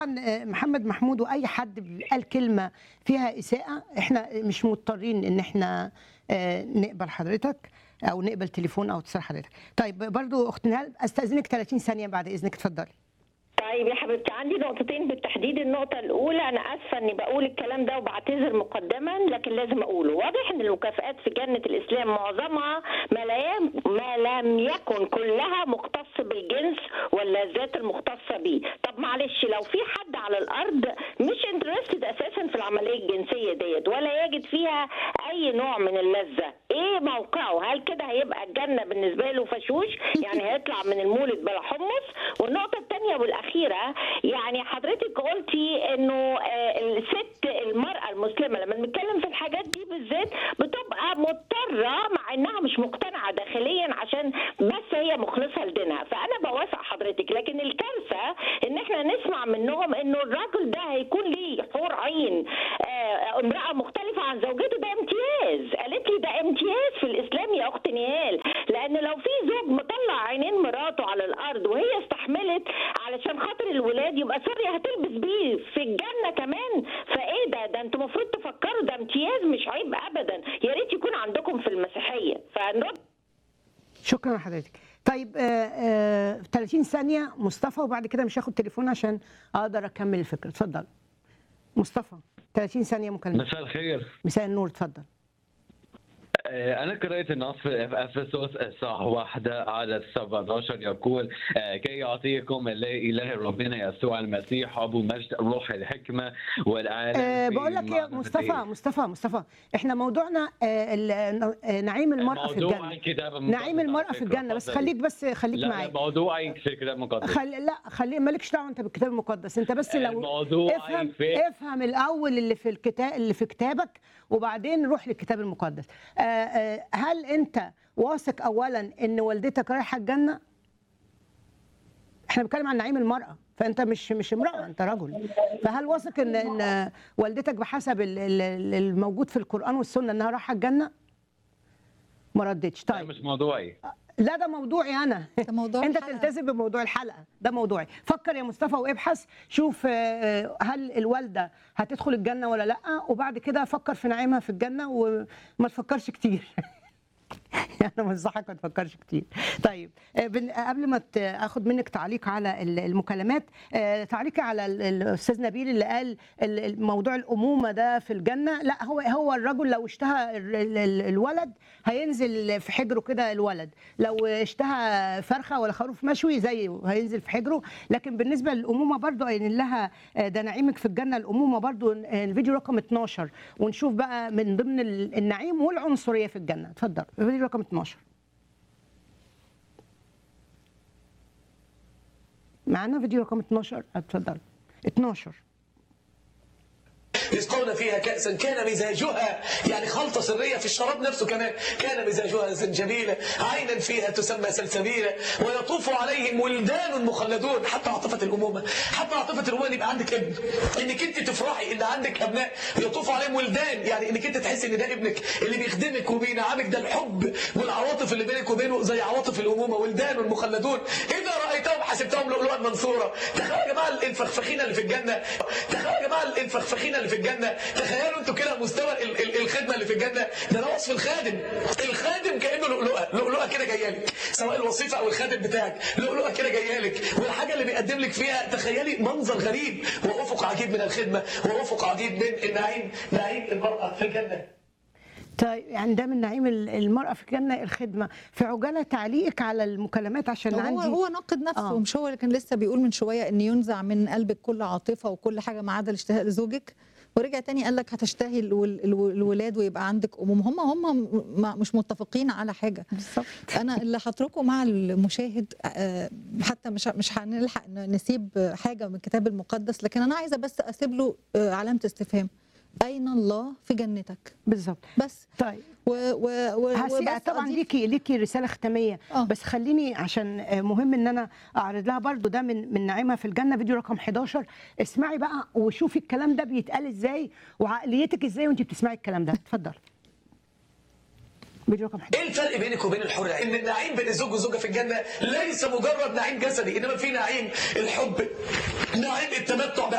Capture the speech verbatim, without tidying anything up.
محمد محمود واي حد قال كلمه فيها اساءه احنا مش مضطرين ان احنا آه، نقبل حضرتك او نقبل تليفون او اتصال حضرتك. طيب برضو اخت نهال استاذنك ثلاثين ثانيه بعد اذنك، اتفضلي. طيب يا حبيبتي، عندي نقطتين بالتحديد. النقطة الأولى، أنا آسفة إني بقول الكلام ده وبعتذر مقدما، لكن لازم أقوله. واضح إن المكافآت في جنة الإسلام معظمها ما لا ما لم يكن كلها مختص بالجنس واللذات المختصة بيه. طب معلش، لو في حد على الأرض مش انترستد أساسا في العملية الجنسية ديت ولا يجد فيها أي نوع من اللذة، إيه موقعه؟ هل كده هيبقى الجنة بالنسبة له فشوش؟ يعني هيطلع من المولد بلا حمص؟ والنقطة الثانية والأخيرة، يعني حضرتك قلتي انه الست المرأة المسلمة لما بنتكلم في الحاجات دي بالذات بتبقى مضطرة مع انها مش مقتنعة داخليا عشان بس هي مخلصة لدينها، فانا بوافق حضرتك. لكن الكارثة ان احنا نسمع منهم انه الراجل ده هيكون ليه حور عين امرأة مختلفة عن زوجته. ده امتياز، قالت لي ده امتياز في الاسلام يا اخت نهال، لان لو في زوج مطلع عينين مراته على الارض وهي استحملت علشان خاطر الولاد، يبقى سوري هتلبس بيه في الجنه كمان. فايه ده ده انتوا المفروض تفكروا، ده امتياز مش عيب ابدا. يا ريت يكون عندكم في المسيحيه. فنرد. شكرا لحضرتك. طيب آه آه ثلاثين ثانيه مصطفى، وبعد كده مش هاخد تليفون عشان اقدر اكمل الفكره. اتفضل مصطفى، ثلاثين ثانيه مكالمه. مساء الخير. مساء النور، اتفضل. أنا قرأت النص في أفسس الصح واحدة على سبعة عشر يقول كي يعطيكم الإله ربنا يسوع المسيح أبو مجد روح الحكمة والعالم. أه بقول لك يا مصطفى مصطفى مصطفى احنا موضوعنا أه نعيم المرأة في الجنة. نعيم المرأة في الجنة، بس خليك بس خليك معايا. لا موضوعي في الكتاب المقدس. خلي لا خلي مالكش دعوة انت بالكتاب المقدس، انت بس لو افهم في... افهم الأول اللي في الكتاب اللي في كتابك وبعدين روح للكتاب المقدس. أه أه هل انت واثق اولا ان والدتك رايحه الجنه؟ احنا بنتكلم عن نعيم المراه، فانت مش مش امراه، انت رجل. فهل واثق ان ان والدتك بحسب الموجود في القران والسنه انها رايحه الجنه؟ ما ردتش. طيب مش موضوعي. لا ده موضوعي انا. ده موضوع انت الحلقة. تلتزم بموضوع الحلقه، ده موضوعي. فكر يا مصطفى وابحث، شوف هل الوالده هتدخل الجنه ولا لا، وبعد كده فكر في نعيمها في الجنه وما تفكرش كتير. انا بنصحك ما تفكرش كتير. طيب قبل ما اخد منك تعليق على المكالمات، تعليقي على الاستاذ نبيل اللي قال موضوع الامومه ده في الجنه. لا، هو هو الرجل لو اشتهى الولد هينزل في حجره كده الولد، لو اشتهى فرخه ولا خروف مشوي زيه هينزل في حجره. لكن بالنسبه للامومه برضو قايلين لها ده نعيمك في الجنه الامومه برضو. الفيديو رقم اتناشر، ونشوف بقى من ضمن النعيم والعنصريه في الجنه. اتفضل الفيديو رقم اتناشر معانا. فيديو رقم اتناشر، اتفضل. اتناشر يسقون فيها كأسا كان مزاجها، يعني خلطة سرية في الشراب نفسه كمان، كان مزاجها زنجبيلا عينا فيها تسمى سلسبيلا ويطوف عليهم ولدان مخلدون. حتى عاطفة الأمومة، حتى عاطفة الأمومة يبقى عندك ابن، انك انت تفرحي ان عندك ابناء يطوف عليهم ولدان، يعني انك انت تحسي ان ده ابنك اللي بيخدمك وبينعمك. ده الحب والعواطف اللي بينك وبينه زي عواطف الأمومة. ولدان مخلدون إذا رأيتهم حسبتهم لؤلؤا منثورا. تخيلوا يا جماعة الانفخفخين اللي في الجنة، تخيلوا يا جماعة الانفخفخين اللي في الجنة. تخيلوا انتوا كده مستوى الخدمه اللي في الجنه. ده ده وصف الخادم. الخادم كانه لؤلؤه، لؤلؤه كده جايه لك، سواء الوظيفه او الخادم بتاعك، لؤلؤه كده جايه لك، والحاجه اللي بيقدم لك فيها تخيلي منظر غريب وافق عجيب من الخدمه وافق عجيب من النعيم، نعيم المراه في الجنه. طيب يعني ده من نعيم المرأة في الجنة الخدمة. في عجالة تعليقك على المكالمات عشان هو عندي هو ناقد نفسه. آه. مش هو اللي كان لسه بيقول من شوية ان ينزع من قلبك كل عاطفة وكل حاجة ما عدا الاشتهاء لزوجك، ورجع تاني قال لك هتشتهي الولاد ويبقى عندك أموم. هم هم مش متفقين على حاجة بالظبط. أنا اللي هتركه مع المشاهد، حتى مش مش هنلحق نسيب حاجة من الكتاب المقدس، لكن أنا عايزة بس أسيب له علامة استفهام: أين الله في جنتك؟ بالظبط. بس طيب و و و طبعا ليكي ليكي رساله ختاميه. أوه. بس خليني عشان مهم ان انا اعرض لها برضو ده من من نعيمها في الجنه. فيديو رقم حداشر، اسمعي بقى وشوفي الكلام ده بيتقال ازاي وعقليتك ازاي وانت بتسمعي الكلام ده. اتفضل. فيديو رقم ايه الفرق بينك وبين الحور العين؟ ان النعيم بين الزوج والزوجه في الجنه ليس مجرد نعيم جسدي، انما في نعيم الحب، نعيم التمتع